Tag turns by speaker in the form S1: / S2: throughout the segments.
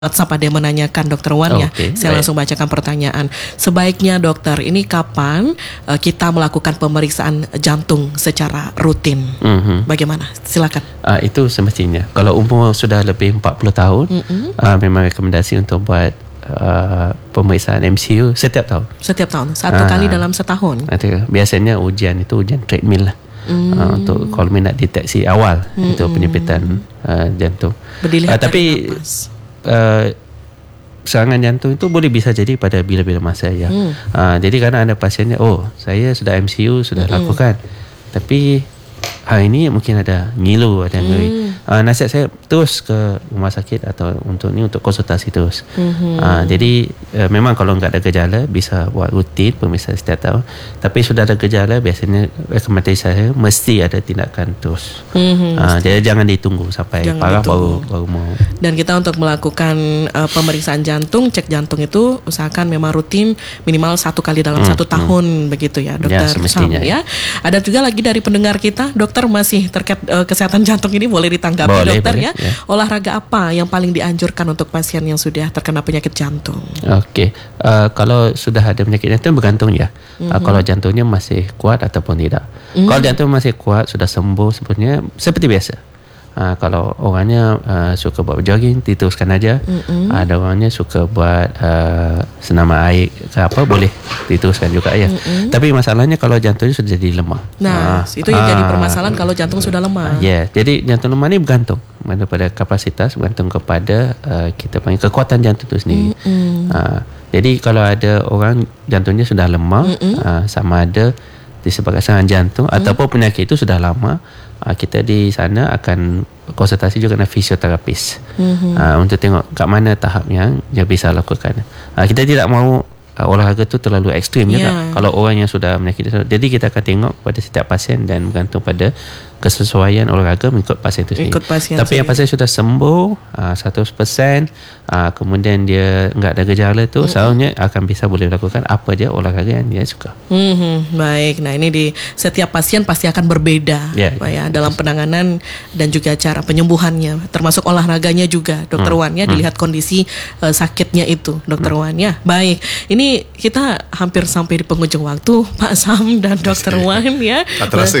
S1: WhatsApp ada yang menanyakan Dokter Wan ya. Saya langsung bacakan pertanyaan. Sebaiknya dokter, ini kapan kita melakukan pemeriksaan jantung secara rutin? Bagaimana? Silakan.
S2: Itu semestinya. Kalau umur sudah lebih 40 tahun, memang rekomendasi untuk buat pemeriksaan MCU setiap tahun.
S1: Setiap tahun, satu kali dalam setahun.
S2: Biasanya ujian treadmill lah. Untuk kalau nak deteksi awal itu penyempitan jantung. Tapi serangan jantung itu boleh bisa jadi pada bila-bila masa ya. Jadi kadang ada pasiennya, saya sudah MCU sudah lakukan, tapi hari ini mungkin ada ngilu, ada ngeri. Nasihat saya terus ke rumah sakit atau untuk konsultasi terus. Jadi memang kalau enggak ada gejala bisa buat rutin pemeriksaan setiap tahun. Tapi sudah ada gejala, biasanya rekomendasi saya mesti ada tindakan terus. Jadi jangan ditunggu sampai parah baru mau.
S1: Dan kita untuk melakukan pemeriksaan jantung, cek jantung itu usahakan memang rutin minimal 1 kali dalam 1 tahun begitu ya, Dokter Sam ya. Ada juga lagi dari pendengar kita, dokter, masih terkait kesehatan jantung ini, boleh ditanggapi dokter ya. Olahraga apa yang paling dianjurkan untuk pasien yang sudah terkena penyakit jantung?
S2: Kalau sudah ada penyakit jantung bergantung ya. Kalau jantungnya masih kuat ataupun tidak. Kalau jantung masih kuat, sudah sembuh sebenarnya seperti biasa. Kalau orangnya suka buat jogging, diteruskan aja. Ada orangnya suka buat senam air ke apa, boleh diteruskan juga ya. Tapi masalahnya kalau jantungnya sudah jadi lemah.
S1: Itu yang jadi permasalahan kalau jantung sudah lemah.
S2: Jadi jantung lemah ni bergantung pada kapasitas, bergantung kepada kita panggil kekuatan jantung itu sendiri. Jadi kalau ada orang jantungnya sudah lemah, sama ada disebabkan serangan jantung ataupun penyakit itu sudah lama, kita di sana akan konsultasi juga dengan fisioterapis untuk tengok kat mana tahap yang dia bisa lakukan. Kita tidak mahu olahraga tu terlalu ekstrim juga kalau orang yang sudah menyakit. Jadi kita akan tengok pada setiap pasien dan bergantung pada kesesuaian olahraga mengikut pasien itu sendiri. Tapi yang pasien sudah sembuh 100%, kemudian dia enggak ada gejala tu, seharusnya akan bisa boleh lakukan apa je olahraga yang dia suka.
S1: Baik. Nah, ini di setiap pasien pasti akan berbeda dalam penanganan dan juga cara penyembuhannya, termasuk olahraganya juga, Dokter Wan ya, dilihat kondisi sakitnya itu, Dokter Wan ya. Baik. Ini kita hampir sampai di penghujung waktu, Pak Sam dan Dokter Wan ya.
S3: Tak terasa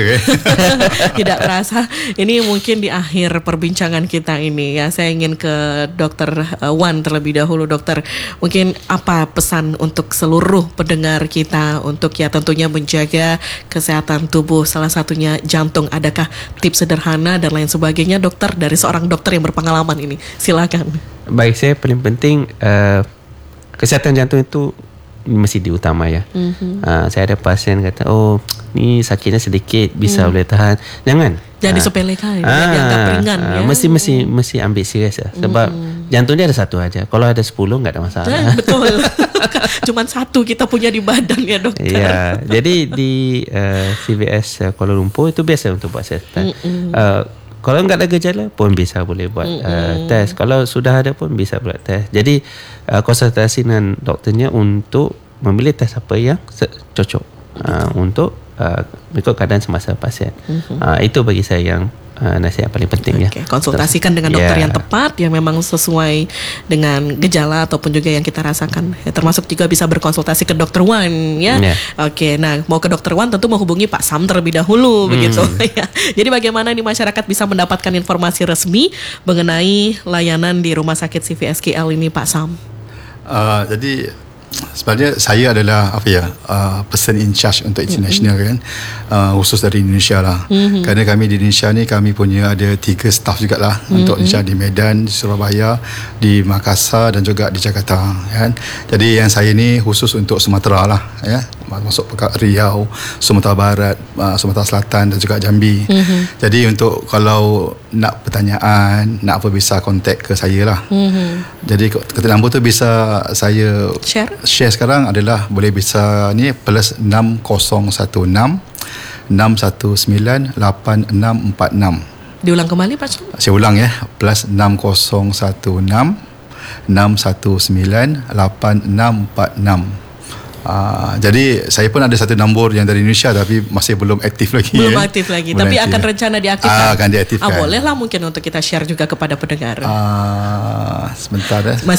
S1: Tidak terasa. Ini mungkin di akhir perbincangan kita ini ya. Saya ingin ke Dokter Wan terlebih dahulu, dokter. Mungkin apa pesan untuk seluruh pendengar kita untuk ya tentunya menjaga kesehatan tubuh, salah satunya jantung. Adakah tips sederhana dan lain sebagainya, dokter, dari seorang dokter yang berpengalaman ini? Silakan.
S2: Baik, saya paling penting kesehatan jantung itu mesti diutama ya. Saya ada pasien kata, ni sakitnya sedikit, bisa boleh tahan. Jangan
S1: disepelekan, dianggap ringan ya.
S2: Mesti ambil serius ya. Sebab jantung dia ada satu aja. Kalau ada 10 enggak ada masalah.
S1: Betul. Cuman satu kita punya di badan ya, dokter.
S2: Ya, jadi di CVS Kuala Lumpur itu biasa untuk buat siasatan. Kalau enggak ada gejala pun bisa boleh buat test. Kalau sudah ada pun bisa buat test. Jadi konsultasi dengan doktornya untuk memilih test apa yang cocok untuk mengikut keadaan semasa pasien. Itu bagi saya yang nasihat paling penting ya.
S1: Konsultasikan dengan dokter yang tepat, yang memang sesuai dengan gejala ataupun juga yang kita rasakan. Termasuk juga bisa berkonsultasi ke Dokter Wan ya. Nah, mau ke Dokter Wan tentu menghubungi Pak Sam terlebih dahulu begitu ya. Jadi bagaimana nih masyarakat bisa mendapatkan informasi resmi mengenai layanan di Rumah Sakit CVSKL ini, Pak Sam?
S3: Jadi sebenarnya saya adalah person in charge untuk international kan, khusus dari Indonesia lah. Kerana kami di Indonesia ni kami punya ada 3 staff jugalah untuk Indonesia, di Medan, di Surabaya, di Makassar dan juga di Jakarta kan. Jadi yang saya ni khusus untuk Sumatera lah ya, masuk Riau, Sumatera Barat, Sumatera Selatan dan juga Jambi. Jadi untuk kalau nak pertanyaan, nak apa, bisa kontak ke saya lah. Jadi ketik nombor tu bisa saya share sekarang adalah boleh bisa ni plus 6016 619 8646.
S1: Diulang kembali, Pak Sam?
S3: Saya ulang ya, plus 6016 619 8646. Jadi saya pun ada satu nombor yang dari Indonesia tapi masih belum aktif lagi.
S1: Belum aktif lagi,
S3: belum
S1: tapi
S3: aktif.
S1: akan rencana diaktifkan.
S3: Akan diaktifkan.
S1: Bolehlah mungkin untuk kita share juga kepada pendengar.
S3: Sebentar